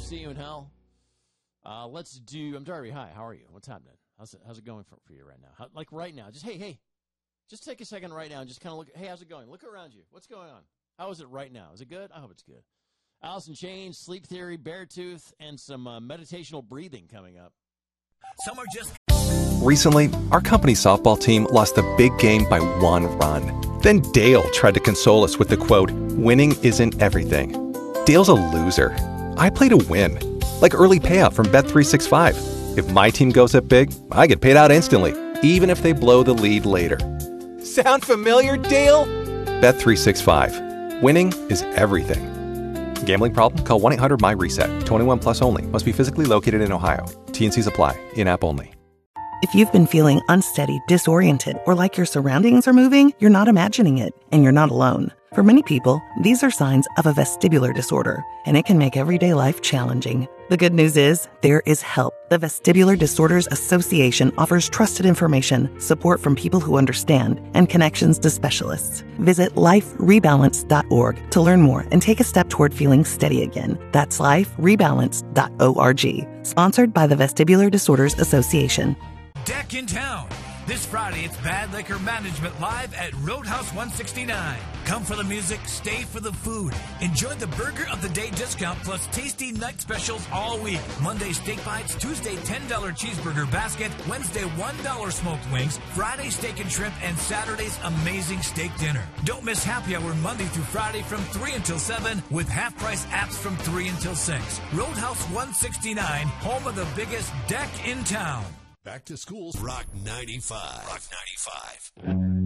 See You in Hell. Let's do, I'm Darby. Hi, how are you? What's happening? How's it going for you right now? Like right now, just, hey, just take a second right now and just kind of look, hey, how's it going? Look around you. What's going on? How is it right now? Is it good? I hope it's good. Alice in Chains, Sleep Theory, Beartooth, and some meditational breathing coming up. Some are just... Recently, our company's softball team lost a big game by 1 run. Then Dale tried to console us with the quote, "Winning isn't everything." Dale's a loser. I play to win. Like early payout from Bet365. If my team goes up big, I get paid out instantly, even if they blow the lead later. Sound familiar, Dale? Bet365. Winning is everything. Gambling problem? Call 1-800-MY-RESET. 21 plus only. Must be physically located in Ohio. T&Cs apply. In-app only. If you've been feeling unsteady, disoriented, or like your surroundings are moving, you're not imagining it, and you're not alone. For many people, these are signs of a vestibular disorder, and it can make everyday life challenging. The good news is, there is help. The Vestibular Disorders Association offers trusted information, support from people who understand, and connections to specialists. Visit liferebalance.org to learn more and take a step toward feeling steady again. That's liferebalance.org. Sponsored by the Vestibular Disorders Association. Deck in Town. This Friday, it's Bad Liquor Management live at Roadhouse 169. Come for the music, stay for the food. Enjoy the Burger of the Day discount plus tasty night specials all week. Monday, steak bites. Tuesday, $10 cheeseburger basket. Wednesday, $1 smoked wings. Friday, steak and shrimp. And Saturday's amazing steak dinner. Don't miss happy hour Monday through Friday from 3 until 7 with half-price apps from 3 until 6. Roadhouse 169, home of the biggest deck in town. Back to Schools Rock 95. Rock 95.